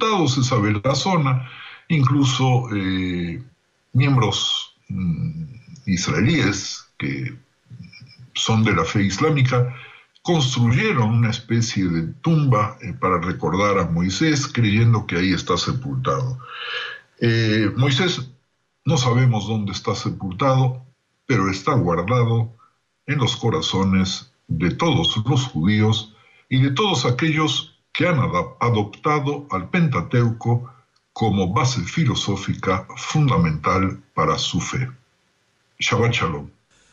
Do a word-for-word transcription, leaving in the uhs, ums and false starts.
sepultado, se sabe la zona, incluso eh, miembros mm, israelíes que son de la fe islámica construyeron una especie de tumba eh, para recordar a Moisés, creyendo que ahí está sepultado. Eh, Moisés, no sabemos dónde está sepultado, pero está guardado en los corazones de todos los judíos y de todos aquellos que han ad- adoptado al Pentateuco como base filosófica fundamental para su fe. Shabbat Shalom.